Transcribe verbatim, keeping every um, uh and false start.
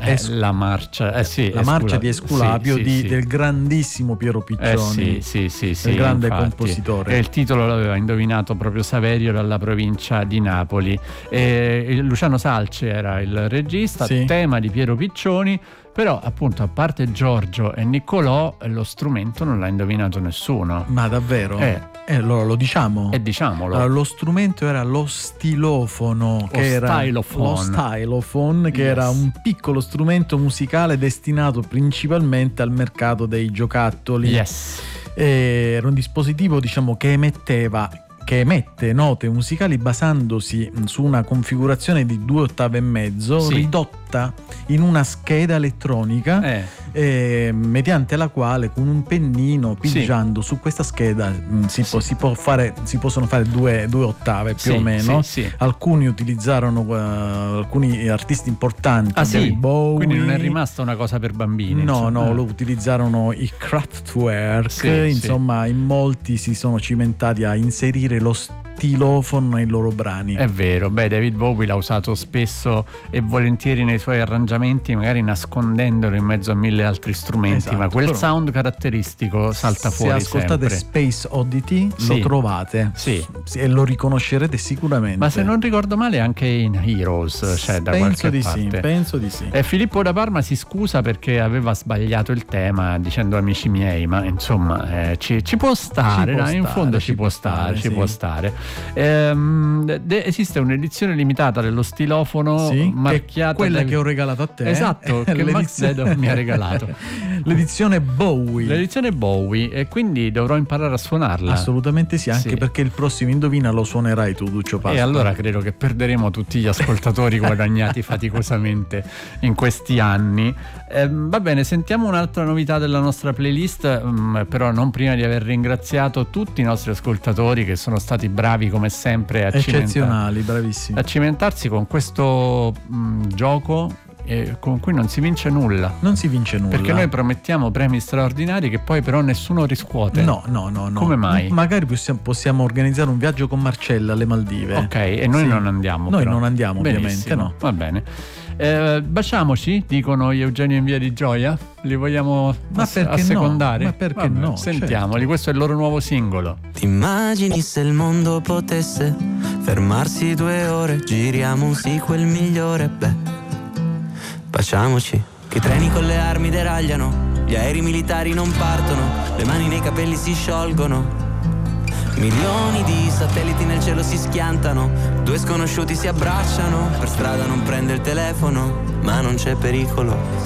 Eh, es- la marcia, eh sì, la Escula- marcia di Esculapio sì, sì, di, sì. del grandissimo Piero Piccioni, Eh sì, sì, sì, sì, il grande infatti. compositore. E il titolo l'aveva indovinato proprio Saverio dalla provincia di Napoli. E Luciano Salce era il regista, Sì. tema di Piero Piccioni. Però appunto, a parte Giorgio e Niccolò, lo strumento non l'ha indovinato nessuno. Ma davvero? Eh. Eh, allora lo diciamo. E diciamolo. Allora, lo strumento era lo stilofono, che era stylophone. lo stylophone, che Yes. era un piccolo strumento musicale destinato principalmente al mercato dei giocattoli. Yes. Eh, era un dispositivo, diciamo, che emetteva che emette note musicali basandosi su una configurazione di due ottave e mezzo, Sì. ridotta in una scheda elettronica, Eh. eh, mediante la quale con un pennino pigiando su questa scheda mh, si, Sì. può, si, può fare, si possono fare due, due ottave più Sì, o meno. sì, sì. Alcuni utilizzarono uh, alcuni artisti importanti, Ah sì? David Bowie. Quindi non è rimasta una cosa per bambini. No, insomma. no, lo utilizzarono i Kraftwerk, Sì, insomma, in molti si sono cimentati a inserire lo stilofono nei loro brani. È vero, beh, David Bowie l'ha usato spesso e volentieri nei suoi arrangiamenti, magari nascondendolo in mezzo a mille altri strumenti, Esatto, ma quel però sound caratteristico salta fuori Se ascoltate sempre. Space Oddity Sì. lo trovate, Sì. e lo riconoscerete sicuramente. Ma se non ricordo male anche in Heroes c'è da penso qualche di parte. sì, penso di sì. E Filippo da Parma si scusa perché aveva sbagliato il tema dicendo amici miei, ma insomma eh, ci, ci può stare, Ci può dai, in stare, fondo ci, ci può può stare, stare, ci sì. può stare. Ehm, de- esiste un'edizione limitata dello stilofono Sì, che è marchiata quella da- che ho regalato a te. Esatto, che Max Dedo mi ha regalato. L'edizione Bowie. L'edizione Bowie, e quindi dovrò imparare a suonarla. Assolutamente sì, anche Sì. perché il prossimo Indovina lo suonerai tu, Duccio Pasqua. E allora credo che perderemo tutti gli ascoltatori guadagnati faticosamente in questi anni. Eh, va bene, sentiamo un'altra novità della nostra playlist, mh, però non prima di aver ringraziato tutti i nostri ascoltatori che sono stati bravi come sempre a, cimenta- Eccezionali, bravissimi. a cimentarsi con questo mh, gioco eh, con cui non si vince nulla. Non si vince nulla. Perché noi promettiamo premi straordinari che poi però nessuno riscuote. No, no, no, no. Come mai? Magari possiamo, possiamo organizzare un viaggio con Marcella alle Maldive. Ok, e noi Sì. non andiamo. Noi però. non andiamo, ovviamente, Benissimo, no. Va bene. Eh, baciamoci, dicono gli Eugenio in Via di Gioia. Li vogliamo Ma ass- perché no? assecondare? Ma perché Vabbè, no? Sentiamoli, Certo. questo è il loro nuovo singolo. Ti immagini se il mondo potesse fermarsi due ore, giriamo un sequel migliore, beh, baciamoci. Che i treni con le armi deragliano, gli aerei militari non partono, le mani nei capelli si sciolgono. Milioni di satelliti nel cielo si schiantano, due sconosciuti si abbracciano, per strada non prende il telefono, ma non c'è pericolo.